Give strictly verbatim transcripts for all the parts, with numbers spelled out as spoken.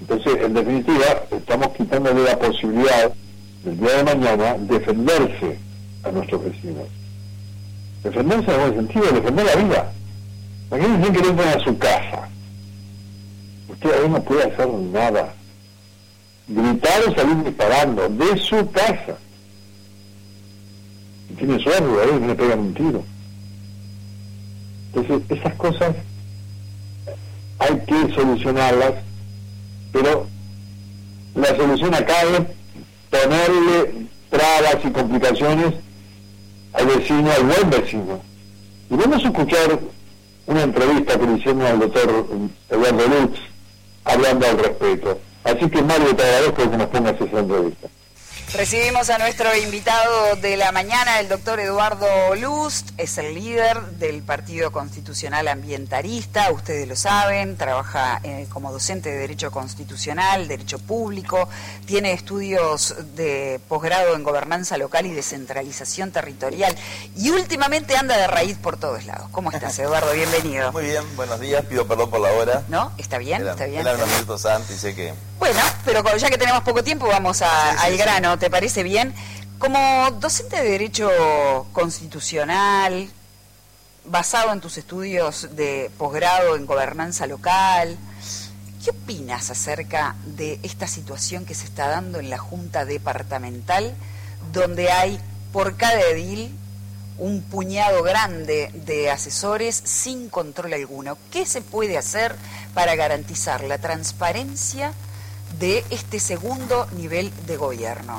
Entonces, en definitiva, estamos quitándole la posibilidad del día de mañana defenderse a nuestros vecinos. Defenderse en el buen sentido, defender la vida. Imagínense que entran a su casa. Usted ahí no puede hacer nada. Gritar o salir disparando de su casa. Y tiene suerte ahí, le pegan un tiro. Entonces, esas cosas hay que solucionarlas, pero la solución acá es ponerle trabas y complicaciones al vecino, al buen vecino. Y vamos a escuchar una entrevista que le hicieron al doctor Eduardo Lutz hablando al respecto. Así que, Mario, te agradezco que nos pongas esa entrevista. Recibimos a nuestro invitado de la mañana, el doctor Eduardo Lutz, es el líder del Partido Constitucional Ambientalista, ustedes lo saben, trabaja eh, como docente de Derecho Constitucional, Derecho Público, tiene estudios de posgrado en Gobernanza Local y Descentralización Territorial, y últimamente anda de raíz por todos lados. ¿Cómo estás, Eduardo? Bienvenido. Muy bien, buenos días, pido perdón por la hora. ¿No? ¿Está bien? Era, ¿Está bien? Eran unos minutos antes y sé que... Bueno, pero ya que tenemos poco tiempo, vamos a, sí, sí, al grano. Sí. ¿Te parece bien? Como docente de Derecho Constitucional, basado en tus estudios de posgrado en Gobernanza Local, ¿qué opinas acerca de esta situación que se está dando en la Junta Departamental, donde hay por cada edil un puñado grande de asesores sin control alguno? ¿Qué se puede hacer para garantizar la transparencia de este segundo nivel de gobierno?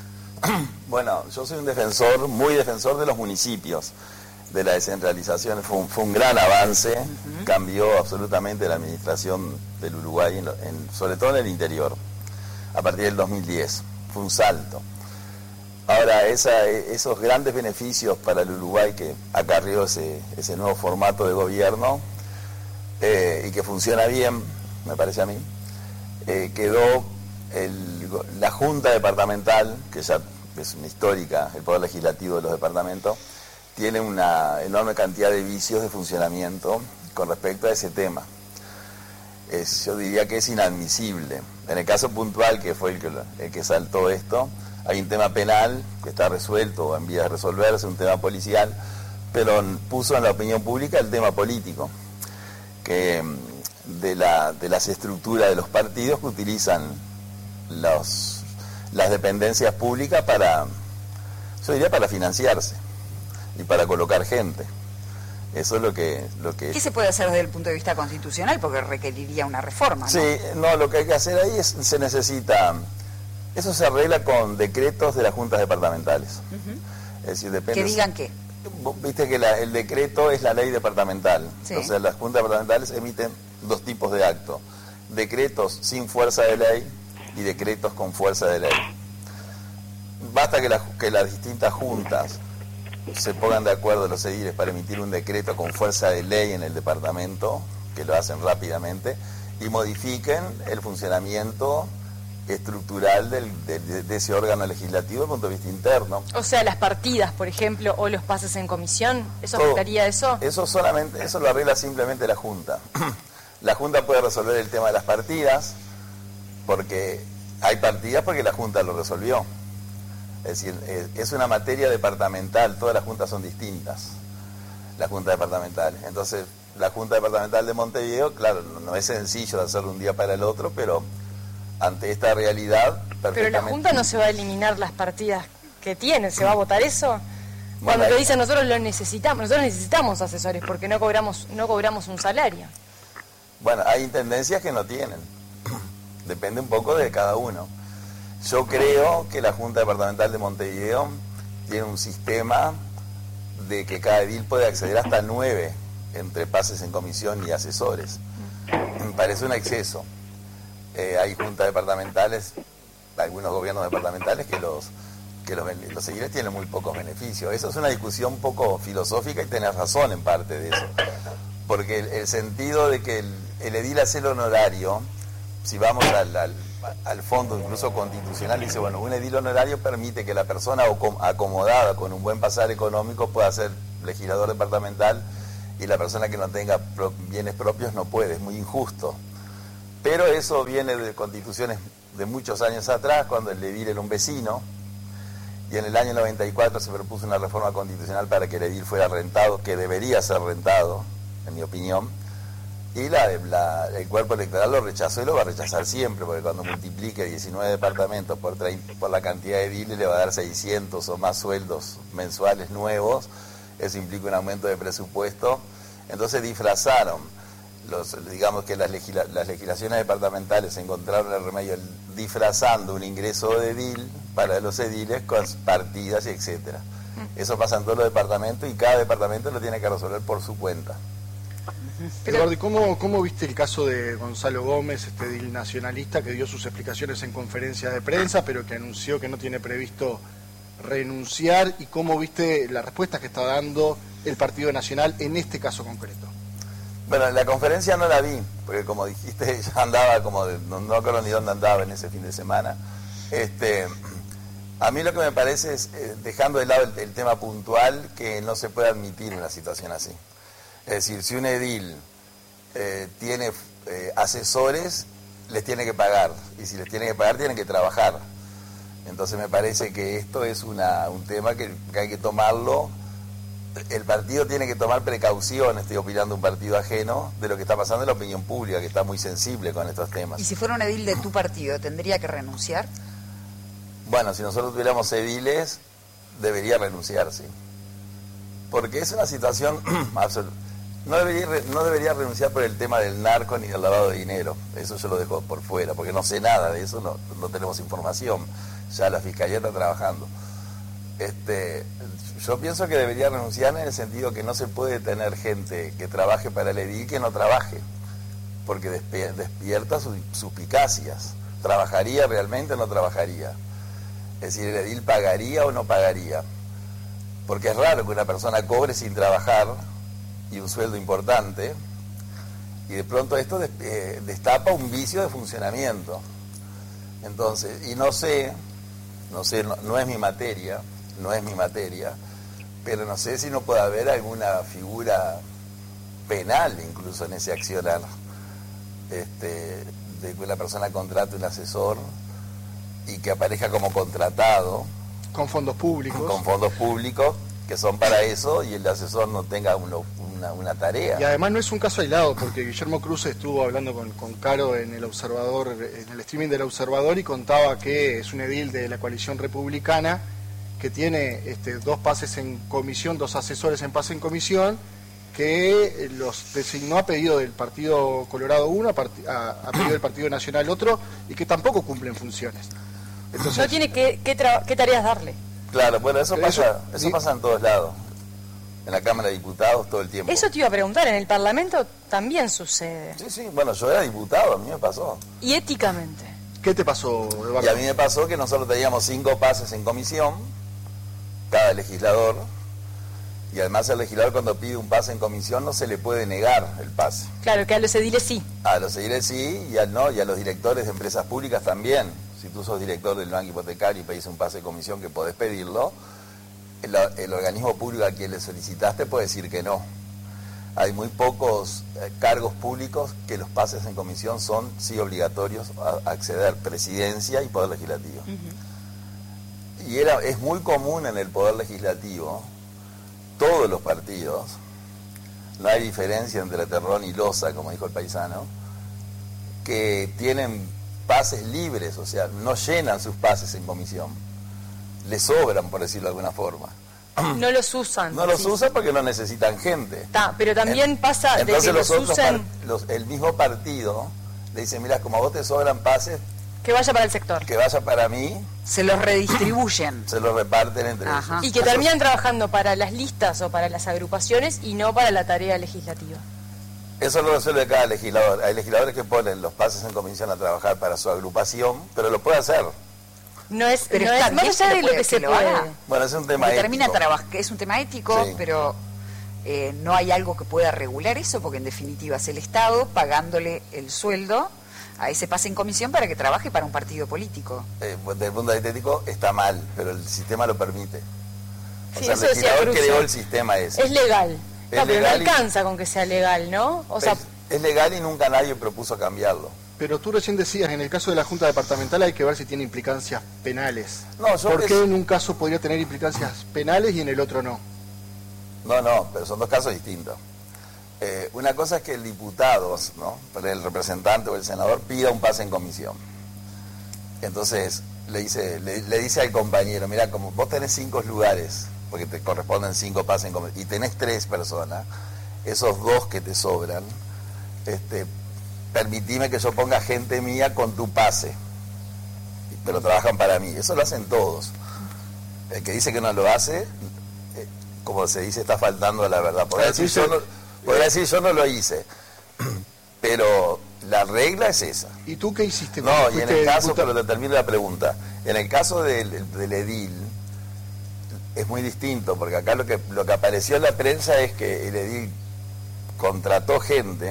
Bueno, yo soy un defensor, muy defensor de los municipios, de la descentralización. Fue un, fue un gran avance, uh-huh. Cambió absolutamente la administración del Uruguay, en, en, sobre todo en el interior, a partir del dos mil diez. Fue un salto. Ahora, esa, esos grandes beneficios para el Uruguay que acarrió ese, ese nuevo formato de gobierno, eh, y que funciona bien, me parece a mí, eh, quedó el, la Junta Departamental, que ya es una histórica, el Poder Legislativo de los departamentos, tiene una enorme cantidad de vicios de funcionamiento con respecto a ese tema. Es, yo diría que es inadmisible. En el caso puntual, que fue el que, el que saltó esto, hay un tema penal que está resuelto o en vías de resolverse, un tema policial, pero puso en la opinión pública el tema político, que de, la, de las estructuras de los partidos que utilizan los, las dependencias públicas para, yo diría, para financiarse y para colocar gente. Eso es lo que, lo que... ¿Qué se puede hacer desde el punto de vista constitucional? Porque requeriría una reforma, ¿no? Sí, no, lo que hay que hacer ahí es, se necesita... Eso se arregla con decretos de las juntas departamentales. Uh-huh. Es decir, depende... ¿Que digan qué? Viste que la, el decreto es la ley departamental. Sí. O sea, las juntas departamentales emiten dos tipos de actos. Decretos sin fuerza de ley y decretos con fuerza de ley. Basta que, la, que las distintas juntas se pongan de acuerdo los ediles para emitir un decreto con fuerza de ley en el departamento, que lo hacen rápidamente, y modifiquen el funcionamiento estructural del, de, de ese órgano legislativo desde el punto de vista interno. O sea, las partidas, por ejemplo, o los pases en comisión, ¿eso afectaría eso? Eso solamente, eso lo arregla simplemente la Junta. La Junta puede resolver el tema de las partidas, porque hay partidas porque la Junta lo resolvió. Es decir, es una materia departamental, todas las juntas son distintas, las juntas departamentales. Entonces, la Junta Departamental de Montevideo, claro, no es sencillo de hacerlo un día para el otro, pero ante esta realidad... Pero la Junta no se va a eliminar las partidas que tiene, ¿se va a votar eso? Cuando Bueno, te dicen nosotros lo necesitamos, nosotros necesitamos asesores porque no cobramos, no cobramos un salario. Bueno, hay intendencias que no tienen, depende un poco de cada uno. Yo creo que la Junta Departamental de Montevideo tiene un sistema de que cada edil puede acceder hasta nueve entre pases en comisión y asesores. Me parece un exceso. Eh, hay juntas departamentales, algunos gobiernos departamentales que los que los, los ediles tienen muy pocos beneficios. Eso es una discusión un poco filosófica y tenés razón en parte de eso. Porque el, el sentido de que el, el edil hace el honorario, si vamos al, al al fondo incluso constitucional, dice, bueno, un edil honorario permite que la persona acomodada con un buen pasar económico pueda ser legislador departamental y la persona que no tenga bienes propios no puede, es muy injusto. pero eso viene de constituciones de muchos años atrás, cuando el edil era un vecino, y en el año noventa y cuatro se propuso una reforma constitucional para que el edil fuera rentado, que debería ser rentado, en mi opinión, y la, la, el cuerpo electoral lo rechazó y lo va a rechazar siempre, porque cuando multiplique diecinueve departamentos por, treinta, por la cantidad de ediles le va a dar seiscientos o más sueldos mensuales nuevos, eso implica un aumento de presupuesto. Entonces disfrazaron, los, digamos que las, legisla, las legislaciones departamentales encontraron el remedio disfrazando un ingreso de edil para los ediles con partidas y etcétera. Eso pasa en todos los departamentos y cada departamento lo tiene que resolver por su cuenta. Eduardo, ¿y cómo, cómo viste el caso de Gonzalo Gómez, este edil nacionalista que dio sus explicaciones en conferencia de prensa, pero que anunció que no tiene previsto renunciar? ¿Y cómo viste la respuesta que está dando el Partido Nacional en este caso concreto? Bueno, la conferencia no la vi, porque como dijiste, ya andaba como, de, no, no acuerdo ni dónde andaba en ese fin de semana. Este, a mí lo que me parece es, eh, dejando de lado el, el tema puntual, que no se puede admitir una situación así. Es decir, si un edil eh, tiene eh, asesores, les tiene que pagar, y si les tiene que pagar, tienen que trabajar. Entonces me parece que esto es una, un tema que, que hay que tomarlo. El partido tiene que tomar precaución, estoy opinando un partido ajeno, de lo que está pasando en la opinión pública, que está muy sensible con estos temas. ¿Y si fuera un edil de tu partido, tendría que renunciar? Bueno, si nosotros tuviéramos ediles, debería renunciar, sí. Porque es una situación absoluta. No debería, no debería renunciar por el tema del narco ni del lavado de dinero. Eso yo lo dejo por fuera, porque no sé nada de eso, no, no tenemos información. Ya la Fiscalía está trabajando. Este, yo pienso que debería renunciar en el sentido que no se puede tener gente que trabaje para el edil que no trabaje, porque despierta sus suspicacias. ¿Trabajaría realmente o no trabajaría? Es decir, ¿el edil pagaría o no pagaría? Porque es raro que una persona cobre sin trabajar y un sueldo importante, y de pronto esto eh, destapa un vicio de funcionamiento. Entonces, y no sé, no sé, no, no es mi materia, no es mi materia, pero no sé si no puede haber alguna figura penal incluso en ese accionar, este, de que la persona contrate un asesor y que aparezca como contratado. Con fondos públicos. Con fondos públicos, que son para eso, y el asesor no tenga uno, una, una tarea. Y además no es un caso aislado, porque Guillermo Cruz estuvo hablando con, con Caro en el Observador, en el streaming del Observador, y contaba que es un edil de la coalición republicana que tiene este, dos pases en comisión, dos asesores en pase en comisión, que los designó a pedido del Partido Colorado uno, a, a, a pedido del Partido Nacional otro, y que tampoco cumplen funciones. Entonces, no tiene que, qué, qué tareas darle. Claro, bueno, eso pasa, eso, eso y, pasa en todos lados. En la Cámara de Diputados todo el tiempo. Eso te iba a preguntar, en el Parlamento también sucede. Sí, sí, bueno, yo era diputado, a mí me pasó. ¿Y éticamente? ¿Qué te pasó, Eduardo? Y a mí me pasó que nosotros teníamos cinco pases en comisión, cada legislador, y además el legislador cuando pide un pase en comisión no se le puede negar el pase. Claro, que a los ediles sí. A los ediles sí, y a, no, y a los directores de empresas públicas también. Si tú sos director del banco hipotecario y pedís un pase de comisión, que podés pedirlo, el, el organismo público a quien le solicitaste puede decir que no. Hay muy pocos eh, cargos públicos que los pases en comisión son sí obligatorios a, a acceder, presidencia y poder legislativo. Uh-huh. Y era, es muy común en el poder legislativo, todos los partidos, no hay diferencia entre terrón y loza, como dijo el paisano, que tienen pases libres, o sea, no llenan sus pases en comisión, les sobran, por decirlo de alguna forma. No los usan. No los sí. usan porque no necesitan gente. Ta, pero también en, pasa de que los, los usen... Los, el mismo partido le dice, mira, como a vos te sobran pases... Que vaya para el sector. Que vaya para mí. Se los redistribuyen. Se los reparten entre Ajá. ellos. Y que terminan trabajando para las listas o para las agrupaciones y no para la tarea legislativa. Eso lo resuelve cada legislador. Hay legisladores que ponen los pases en comisión a trabajar para su agrupación, pero lo puede hacer. No es, pero no está es más allá de lo que, que se lo puede. Haga. Bueno, es un tema Porque ético. Termina es un tema ético, sí. pero eh, no hay algo que pueda regular eso, porque en definitiva es el Estado pagándole el sueldo a ese pase en comisión para que trabaje para un partido político. Eh, desde el punto de vista ético está mal, pero el sistema lo permite. O sí, sea, eso el legislador decía creó el sistema ese. Es legal. Es no, pero legal no alcanza y... con que sea legal, ¿no? O sea, es, es legal y nunca nadie propuso cambiarlo. Pero tú recién decías, en el caso de la Junta Departamental hay que ver si tiene implicancias penales. No, yo ¿Por es... qué en un caso podría tener implicancias penales y en el otro no? No, no, pero son dos casos distintos. Eh, una cosa es que el diputado, ¿no?, el representante o el senador pida un pase en comisión. Entonces le dice, le, le dice al compañero, mira, como vos tenés cinco lugares, porque te corresponden cinco pases en comisión, y tenés tres personas, esos dos que te sobran, este, permitime que yo ponga gente mía con tu pase, pero trabajan para mí. Eso lo hacen todos. El que dice que no lo hace, eh, como se dice, está faltando a la verdad. Podría decir, yo no, podría decir yo no lo hice, pero la regla es esa. ¿Y tú qué hiciste? No, y en el caso, pero te termino la pregunta, en el caso del, del edil es muy distinto, porque acá lo que, lo que apareció en la prensa es que el edil contrató gente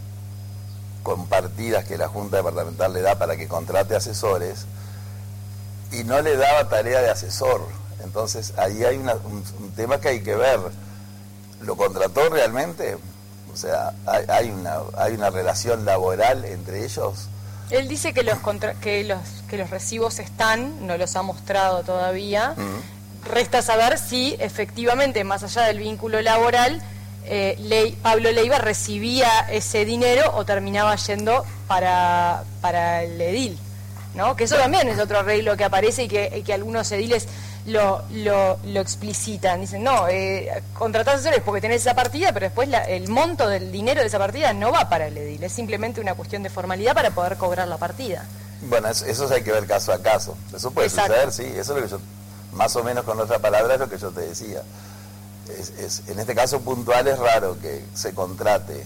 con partidas que la Junta Departamental le da para que contrate asesores y no le daba tarea de asesor. Entonces ahí hay una, un, un tema que hay que ver. ¿Lo contrató realmente? O sea, hay, hay, una, hay una relación laboral entre ellos. Él dice que los, contra que los que los recibos están, no los ha mostrado todavía. Uh-huh. Resta saber si efectivamente, más allá del vínculo laboral, eh, Ley, Pablo Leiva recibía ese dinero o terminaba yendo para, para el edil, ¿no? Que eso también es otro arreglo que aparece y que, y que algunos ediles lo, lo, lo explicitan. Dicen, no, eh, contratás asesores porque tenés esa partida, pero después la, el monto del dinero de esa partida no va para el edil, es simplemente una cuestión de formalidad para poder cobrar la partida. Bueno, eso, eso hay que ver caso a caso. Eso puede Exacto. suceder, sí, eso es lo que yo, más o menos con otra palabra, es lo que yo te decía. Es, es, en este caso puntual es raro que se contrate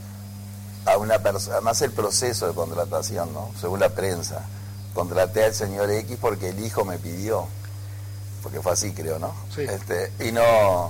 a una persona, además el proceso de contratación, ¿no? Según la prensa, contraté al señor X porque el hijo me pidió, porque fue así, creo, ¿no? Sí. Este, y no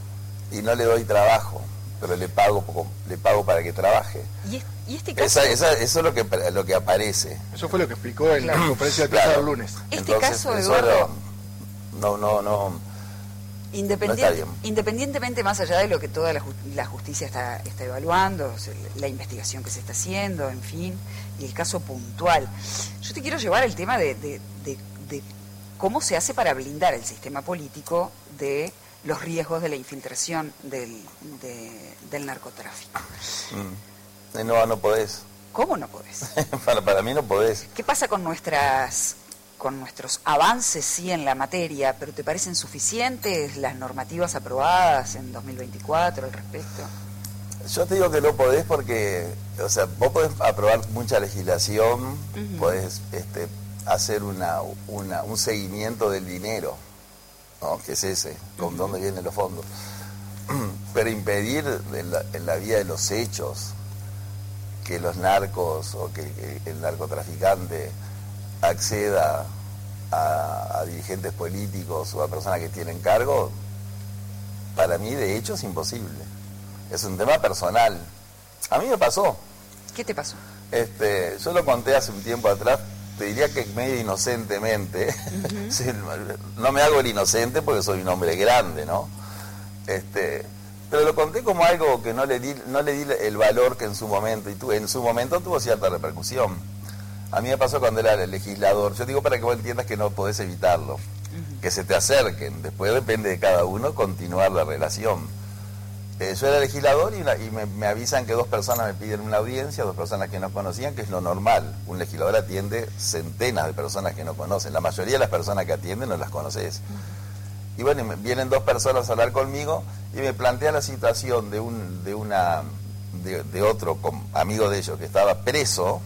y no le doy trabajo, pero le pago le pago para que trabaje. ¿Y, es, y este caso? Esa, esa, eso es lo que lo que aparece. Eso fue lo que explicó en la conferencia de prensa del lunes. Este Entonces, caso, Eduardo, no, no, no. Independient, no independientemente más allá de lo que toda la, la justicia está, está evaluando, o sea, la investigación que se está haciendo, en fin, y el caso puntual, yo te quiero llevar el tema de, de, de, de cómo se hace para blindar el sistema político de los riesgos de la infiltración del, de, del narcotráfico. Mm. No, no podés. ¿Cómo no podés? para, para mí no podés. ¿Qué pasa con nuestras... con nuestros avances, sí, en la materia, pero te parecen suficientes las normativas aprobadas en dos mil veinticuatro al respecto? Yo te digo que no podés porque, o sea, vos podés aprobar mucha legislación, uh-huh. podés este, hacer una, una, un seguimiento del dinero, ¿no? Que es ese, con uh-huh. dónde vienen los fondos. Pero impedir en la, en la vía de los hechos que los narcos o que, que el narcotraficante acceda a, a dirigentes políticos o a personas que tienen cargo, para mí de hecho es imposible. Es un tema personal. A mí me pasó. ¿Qué te pasó? Este, yo lo conté hace un tiempo atrás, te diría que medio inocentemente. Uh-huh. Sí, no me hago el inocente porque soy un hombre grande, ¿no? Este, pero lo conté como algo que no le di, no le di el valor que en su momento, y tu, en su momento tuvo cierta repercusión. A mí me pasó cuando era el legislador. Yo digo para que vos entiendas que no podés evitarlo. Uh-huh. Que se te acerquen. Después depende de cada uno continuar la relación. Eh, yo era legislador y, una, y me, me avisan que dos personas me piden una audiencia, dos personas que no conocían, que es lo normal. Un legislador atiende centenas de personas que no conocen. La mayoría de las personas que atienden no las conoces. Uh-huh. Y bueno, y me, vienen dos personas a hablar conmigo y me plantean la situación de un de una de, de otro com, amigo de ellos que estaba preso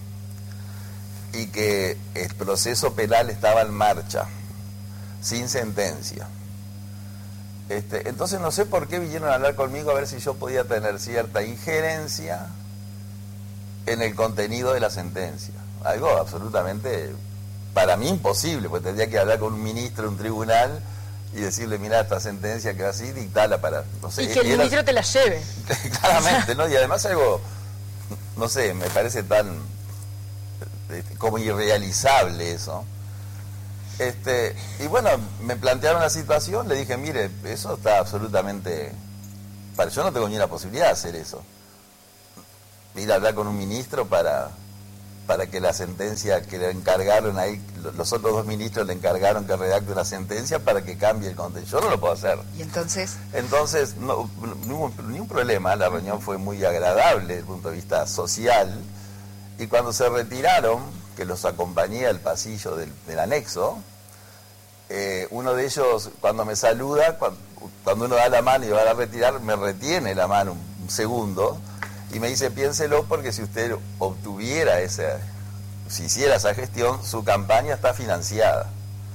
y que el proceso penal estaba en marcha, sin sentencia. Este, entonces no sé por qué vinieron a hablar conmigo a ver si yo podía tener cierta injerencia en el contenido de la sentencia. Algo absolutamente, para mí, imposible, porque tendría que hablar con un ministro de un tribunal y decirle, mira, esta sentencia que así, dictala para... No sé, y que el era, ministro te la lleve. Claramente, ¿no? Y además algo, no sé, me parece tan... como irrealizable eso. Este, y bueno, me plantearon la situación, le dije, mire, eso está absolutamente... Para, yo no tengo ni la posibilidad de hacer eso. Ir a hablar con un ministro para, para que la sentencia que le encargaron ahí, los otros dos ministros le encargaron que redacte una sentencia para que cambie el contenido. Yo no lo puedo hacer. ¿Y entonces? Entonces, no, no hubo ningún problema, la reunión fue muy agradable desde el punto de vista social, y cuando se retiraron, que los acompañé al pasillo del, del anexo, eh, uno de ellos, cuando me saluda, cuando, cuando uno da la mano y va a retirar, me retiene la mano un, un segundo, y me dice, piénselo, porque si usted obtuviera esa, si hiciera esa gestión, su campaña está financiada.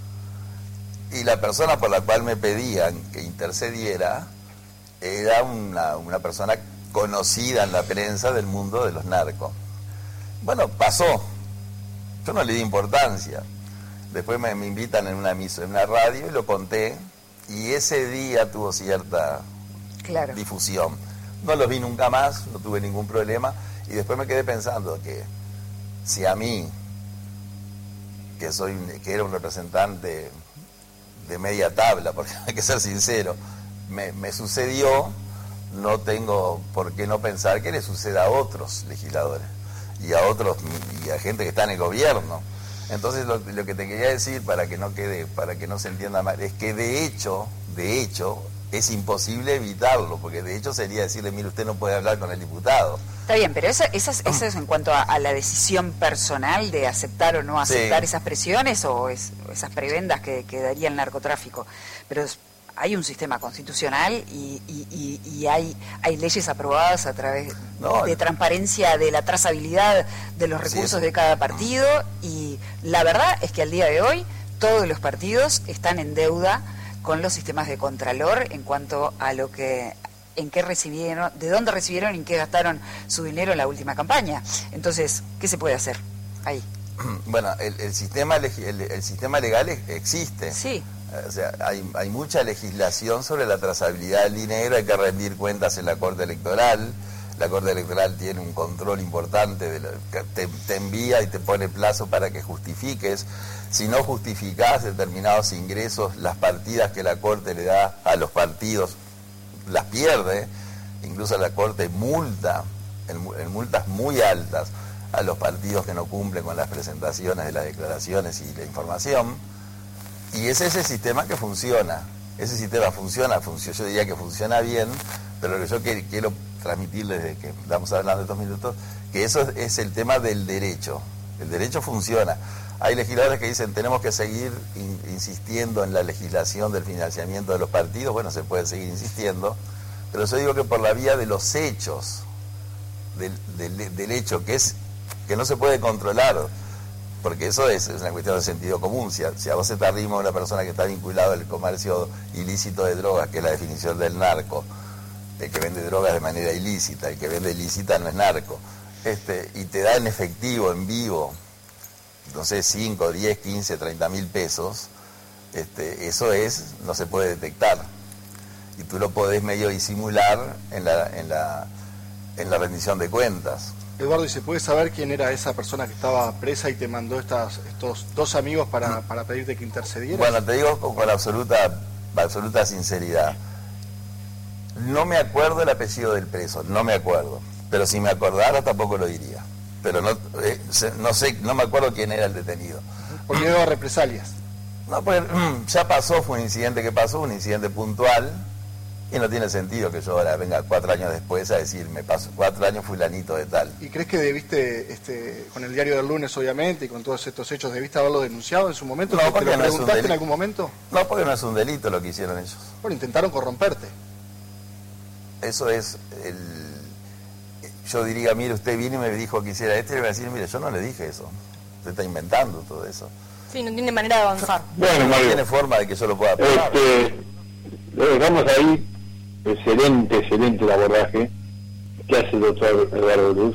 Y la persona por la cual me pedían que intercediera era una, una persona conocida en la prensa del mundo de los narcos. Bueno, pasó. Yo no le di importancia. Después me, me invitan en una misa, en una radio, y lo conté, y ese día tuvo cierta claro. difusión. No los vi nunca más, no tuve ningún problema, y después me quedé pensando que si a mí, que soy que era un representante de media tabla, porque hay que ser sincero, me, me sucedió, no tengo por qué no pensar que le suceda a otros legisladores y a otros y a gente que está en el gobierno. Entonces lo, lo que te quería decir, para que no quede, para que no se entienda mal, es que de hecho, de hecho, es imposible evitarlo, porque de hecho sería decirle, mire, usted no puede hablar con el diputado. Está bien, pero eso, eso, es, eso es en cuanto a, a la decisión personal de aceptar o no aceptar sí. esas presiones o es, esas prebendas que, que daría el narcotráfico. Pero es, hay un sistema constitucional y, y, y, y hay, hay leyes aprobadas a través no, de transparencia, de la trazabilidad de los recursos sí, de cada partido, y la verdad es que al día de hoy todos los partidos están en deuda con los sistemas de contralor en cuanto a lo que, en qué recibieron, de dónde recibieron y en qué gastaron su dinero en la última campaña. Entonces, ¿qué se puede hacer ahí? Bueno, el, el sistema el, el sistema legal existe. Sí. O sea, hay, hay mucha legislación sobre la trazabilidad del dinero, hay que rendir cuentas en la Corte Electoral. La Corte Electoral tiene un control importante, de lo, que te, te envía y te pone plazo para que justifiques. Si no justificás determinados ingresos, las partidas que la Corte le da a los partidos las pierde. Incluso la Corte multa, en, en multas muy altas, a los partidos que no cumplen con las presentaciones de las declaraciones y la información. Y es ese sistema que funciona. Ese sistema funciona, funciona yo diría que funciona bien, pero lo que yo quiero, quiero transmitirles desde que estamos hablando de estos minutos, que eso es, es el tema del derecho. El derecho funciona. Hay legisladores que dicen tenemos que seguir in, insistiendo en la legislación del financiamiento de los partidos. Bueno, se puede seguir insistiendo, pero yo digo que por la vía de los hechos, del, del, del hecho que es que no se puede controlar, porque eso es, es una cuestión de sentido común. Si a, si a vos se te arrima una persona que está vinculada al comercio ilícito de drogas, que es la definición del narco, el que vende drogas de manera ilícita, el que vende ilícita no es narco, este, y te da en efectivo, en vivo, no sé, cinco, diez, quince, treinta mil pesos, este, eso es, no se puede detectar. Y tú lo podés medio disimular en la, en la, en la rendición de cuentas. Eduardo, ¿y se puede saber quién era esa persona que estaba presa y te mandó estas, estos dos amigos para, para pedirte que intercedieras? Bueno, te digo con, con absoluta, absoluta sinceridad. No me acuerdo el apellido del preso, no me acuerdo. Pero si me acordara tampoco lo diría. Pero no, eh, no sé, no me acuerdo quién era el detenido. ¿Por miedo a represalias? No, pues ya pasó, fue un incidente que pasó, un incidente puntual. Y no tiene sentido que yo ahora venga cuatro años después a decir, me paso cuatro años fulanito de tal. ¿Y crees que debiste, este, con el diario del lunes obviamente, y con todos estos hechos, debiste haberlo denunciado en su momento? No, ¿Te porque lo no es un preguntaste delito. en algún momento? No, porque no es un delito lo que hicieron ellos. Bueno, intentaron corromperte. Eso es el... Yo diría, mire, usted vino y me dijo que hiciera esto, y le voy a decir, mire, yo no le dije eso. Usted está inventando todo eso. Sí, no tiene manera de avanzar. Bueno, no Mario, tiene forma de que yo lo pueda probar. este, lo dejamos ahí. Excelente, excelente el abordaje que hace el doctor Eduardo Luz.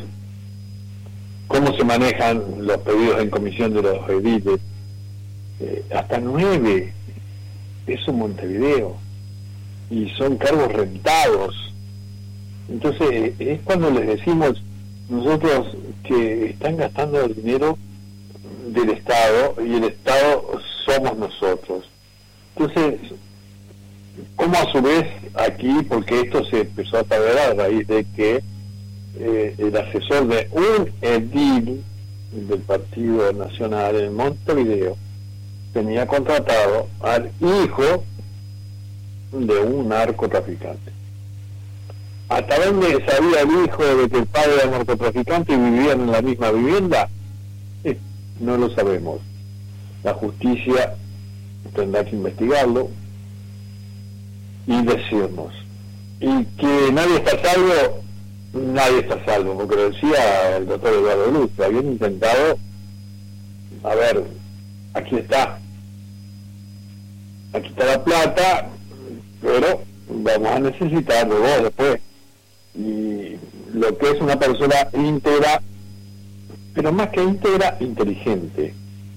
Cómo se manejan los pedidos en comisión de los ediles. Eh, hasta nueve. Eso en Montevideo. Y son cargos rentados. Entonces, es cuando les decimos nosotros que están gastando el dinero del Estado y el Estado somos nosotros. Entonces, como a su vez aquí, porque esto se empezó a saber a raíz de que eh, el asesor de un edil del Partido Nacional en Montevideo tenía contratado al hijo de un narcotraficante. ¿Hasta dónde sabía el hijo de que el padre era narcotraficante y vivían en la misma vivienda? Eh, no lo sabemos. La justicia tendrá que investigarlo y decirnos. Y que nadie está a salvo, nadie está a salvo, porque lo decía el doctor Eduardo Luz, que habían intentado, a ver, aquí está, aquí está la plata, pero vamos a necesitar de vos después. Y lo que es una persona íntegra, pero más que íntegra, inteligente.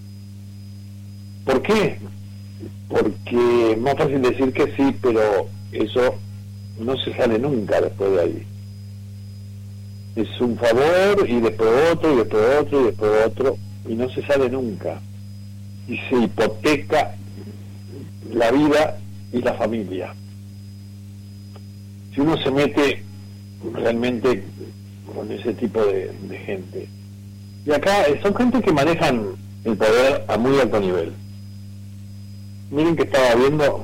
¿Por qué? Porque es más fácil decir que sí, pero eso no se sale nunca después de ahí. Es un favor y después otro y después otro y después otro y no se sale nunca. Y se hipoteca la vida y la familia. Si uno se mete realmente con ese tipo de, de gente. Y acá son gente que manejan el poder a muy alto nivel. Miren que estaba viendo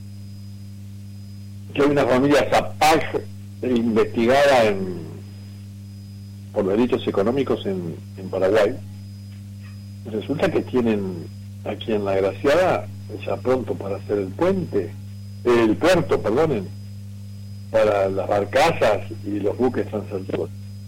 que hay una familia Zapag investigada en, por delitos económicos en, en Paraguay. Resulta que tienen aquí en La Graciada ya pronto para hacer el puente, el puerto, perdonen, para las barcazas y los buques transatlánticos.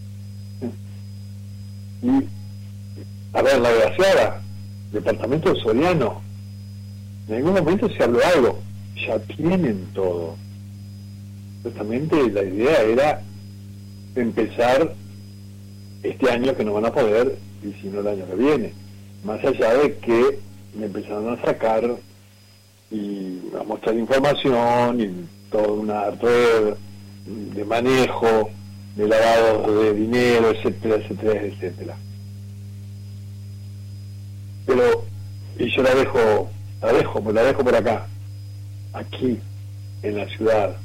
Y, a ver, La Graciada, departamento de Soriano, en algún momento se habló algo, ya tienen todo. Justamente la idea era empezar este año, que no van a poder, y si no el año que viene, más allá de que me empezaron a sacar y a mostrar información y toda una red de manejo, de lavado de dinero, etcétera, etcétera, etcétera. Pero, y yo la dejo, la dejo, pues la dejo por acá, aquí, en la ciudad,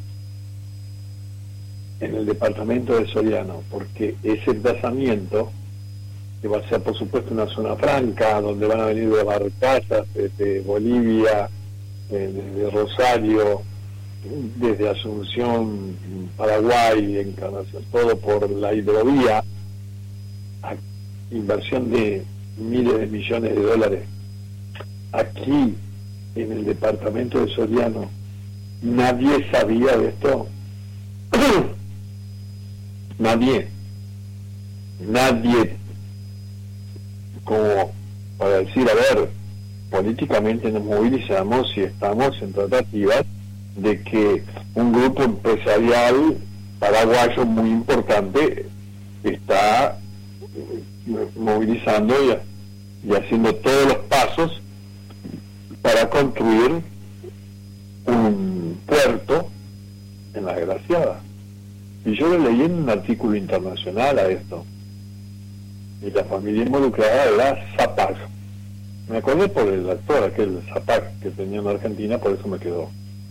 en el departamento de Soriano, porque ese emplazamiento, que va a ser por supuesto una zona franca, donde van a venir de barcazas desde Bolivia, desde Rosario, desde Asunción, Paraguay, Encarnación, todo por la hidrovía, inversión de miles de millones de dólares. Aquí, en el departamento de Soriano, nadie sabía de esto. Nadie, nadie, como para decir, a ver, políticamente nos movilizamos y estamos en tratativas de que un grupo empresarial paraguayo muy importante está movilizando y, y haciendo todos los pasos para construir un puerto en La Graciada. Y yo lo leí en un artículo internacional a esto. Y la familia involucrada era Zapag. Me acordé por el actor, aquel Zapag que tenía en Argentina, por eso me quedó.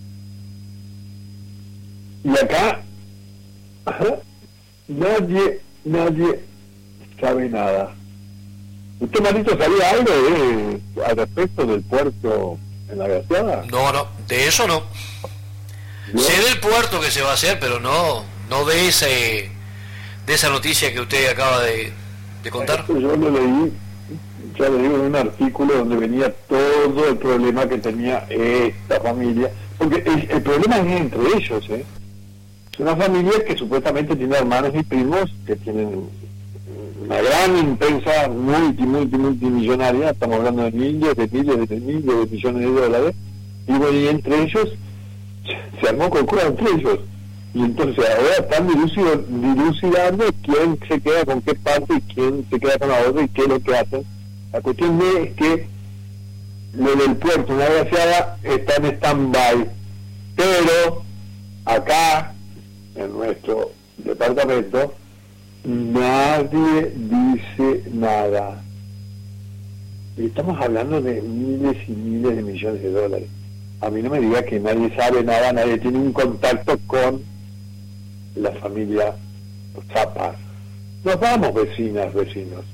Y acá, ajá, nadie, nadie sabe nada. ¿Usted, Marito, sabía algo de, al respecto del puerto en La Graciada? No, no, de eso no. ¿No? Sé del puerto que se va a hacer, pero no, no de ese, de esa noticia que usted acaba de, de contar. Yo lo leí, ya lo digo, en un artículo donde venía todo el problema que tenía esta familia, porque el, el problema es entre ellos, ¿eh? Es una familia que supuestamente tiene hermanos y primos que tienen una gran empresa multi, multi, multimillonaria, estamos hablando de miles, de miles, de miles de millones de dólares, y bueno, y entre ellos se armó concura entre ellos, y entonces ahora están dilucidando, dilucidando quién se queda con qué parte y quién se queda con la otra y qué es lo que hacen. La cuestión es que lo del puerto, una Graciada, está en stand-by, pero acá, en nuestro departamento, nadie dice nada. Y estamos hablando de miles y miles de millones de dólares. A mí no me diga que nadie sabe nada, nadie tiene un contacto con la familia Zapag. Nos vamos, vecinas, vecinos.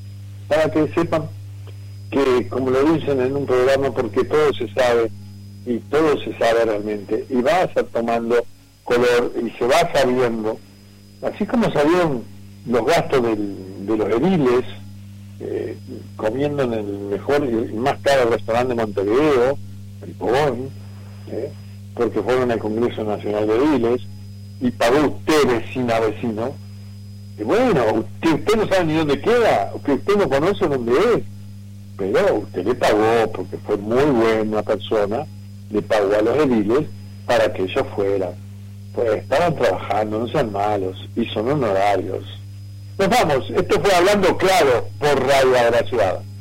para que sepan que, como lo dicen en un programa, porque todo se sabe, y todo se sabe realmente, y va a estar tomando color, y se va sabiendo, así como sabían los gastos del, de los ediles, eh, comiendo en el mejor y más caro restaurante de Montevideo, el Pogón, eh, porque fueron al Congreso Nacional de Ediles, y pagó usted vecino a vecino, y bueno, usted, usted no sabe ni dónde queda, que usted no conoce dónde es, pero usted le pagó, porque fue muy buena persona, le pagó a los ediles para que ellos fueran. Pues estaban trabajando, no sean malos, y son honorarios. Nos vamos, esto fue Hablando Claro por Radio Agraciada.